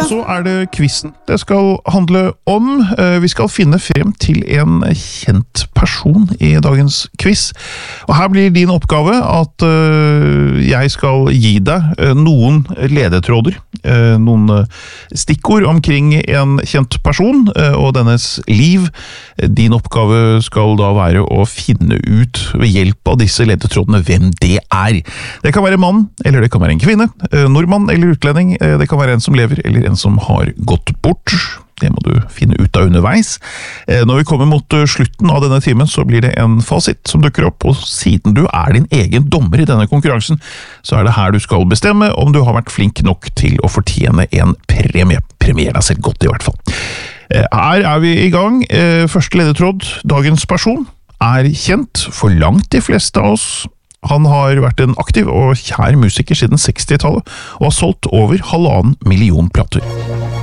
Så det quizen det skal handle om. Vi skal finne frem til en kjent person i dagens quiz. Og her blir din oppgave at jeg skal gi deg noen ledetråder, noen stikkord omkring en kjent person og dennes liv. Din oppgave skal da være å finne ut ved hjelp av disse ledetrådene hvem det er. Det kan være en mann, eller det kan være en kvinne, nordmann eller utlending, det kan være en som lever eller en som har gått bort. Det må du finne ut av underveis. Når vi kommer mot slutten av denne timen, så blir det en fasit som dukker opp, og siden du er din egen dommer i denne konkurransen, så det her du skal bestemme om du har vært flink nok til å fortjene en premie. Premier deg selv godt i hvert fall. Her vi i gang. Første ledetråd, dagens person, kjent for langt de fleste av oss. Han har vært en aktiv og kjær musiker siden 60-tallet, og har solgt over 1,5 million plater.